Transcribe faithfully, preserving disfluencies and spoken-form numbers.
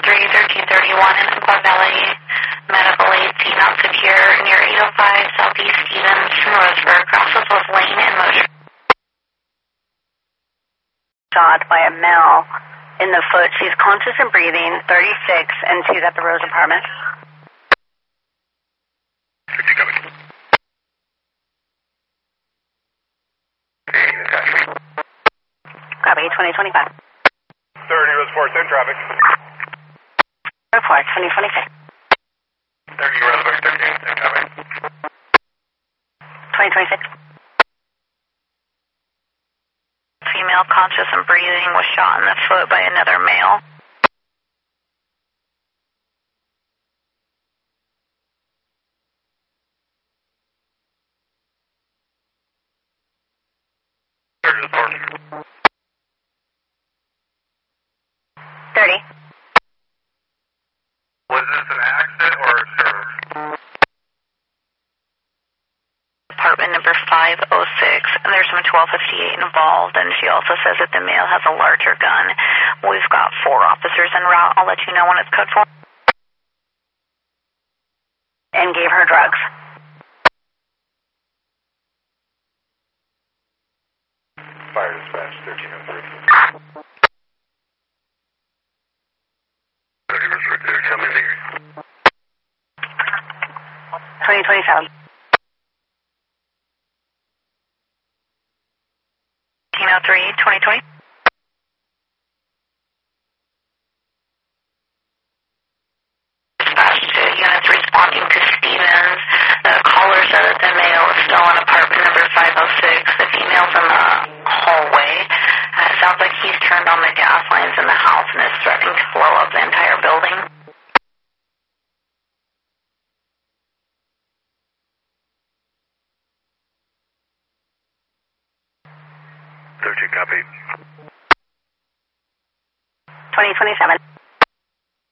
three, thirteen thirty-one in Umpqua Valley. Medical aid seen not secure near eight oh five Southeast Stevens from Roseburg. Crosses with lane and motion. Shot by a male in the foot. She's conscious and breathing, thirty-six, and she's at the Rose apartment. fifty coming. Copy, twenty twenty-five. thirty, Reservoir, in traffic. Report, twenty twenty-six. thirty, Reservoir, thirteen, in traffic. twenty twenty-six. Female conscious and breathing was shot in the foot by another male. thirty. Was this an accident or a service? Apartment number five oh six, and there's some twelve fifty-eight involved, and she also says that the male has a larger gun. We've got four officers en route. I'll let you know when it's code for. And gave her drugs. Fire dispatch, thirteen oh three. thirty, Reservoir, they're coming here. twenty twenty-seven. fifteen oh three, twenty twenty. Dispatch to units responding to Stevens. The caller said that the male is still in apartment number five oh six. The female's in the hallway. Uh, it sounds like he's turned on the gas lines in the house and is threatening to blow up the entire building. thirteen, copy. twenty twenty-seven.